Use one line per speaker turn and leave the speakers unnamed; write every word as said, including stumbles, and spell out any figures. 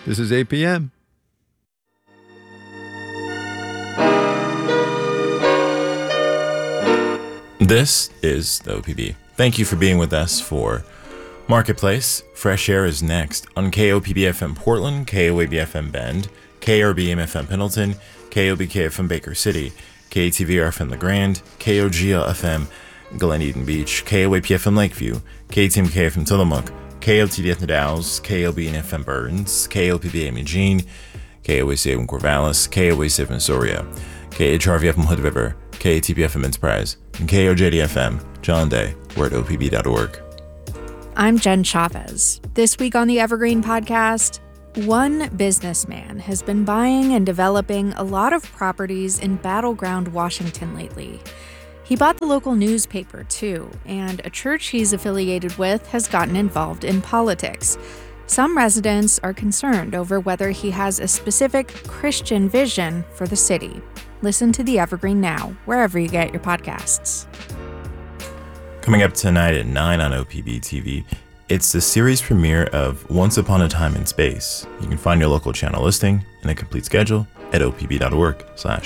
This is eight p.m.
This is the O P B. Thank you for being with us for Marketplace. Fresh Air is next on K O P B F M Portland, K O A B F M Bend, K R B M F M Pendleton, K O B K F M Baker City, K A T V R F M La Grande, K O G L F M Glen Eden Beach, K O A P F M Lakeview, K T M K F M Tillamook, K O T D F M Dalles, K O B N F M Burns, K O P B M Eugene, K O A C F M Corvallis, K O A C F M Soria, K H R V F M Hood River, K A T B F M Enterprise, and K O J D F M John Day. We're at O P B dot org.
I'm Jen Chavez. This week on the Evergreen Podcast, one businessman has been buying and developing a lot of properties in Battleground, Washington lately. He bought the local newspaper, too, and a church he's affiliated with has gotten involved in politics. Some residents are concerned over whether he has a specific Christian vision for the city. Listen to The Evergreen now, wherever you get your podcasts.
Coming up tonight at nine on O P B T V, it's the series premiere of Once Upon a Time in Space. You can find your local channel listing and a complete schedule at opb.org slash